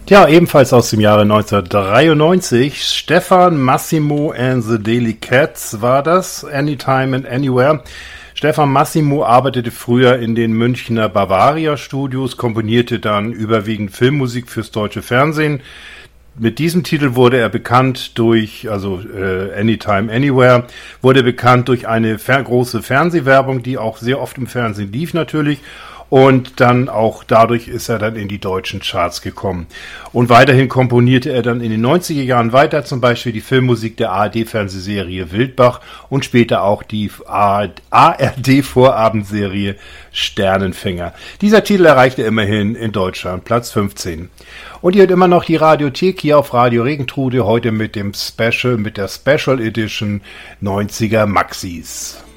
Ja, ebenfalls aus dem Jahre 1993. Stefan Massimo and the Daily Cats war das. Anytime and Anywhere. Stefan Massimo arbeitete früher in den Münchner Bavaria Studios, komponierte dann überwiegend Filmmusik fürs deutsche Fernsehen. Mit diesem Titel wurde er bekannt durch, Anytime Anywhere, wurde bekannt durch eine große Fernsehwerbung, die auch sehr oft im Fernsehen lief natürlich. Und dann auch dadurch ist er dann in die deutschen Charts gekommen. Und weiterhin komponierte er dann in den 90er Jahren weiter, zum Beispiel die Filmmusik der ARD-Fernsehserie Wildbach und später auch die ARD-Vorabendserie Sternenfänger. Dieser Titel erreichte immerhin in Deutschland Platz 15. Und ihr hört immer noch die Radiothek hier auf Radio Regentrude, heute mit der Special Edition 90er Maxis.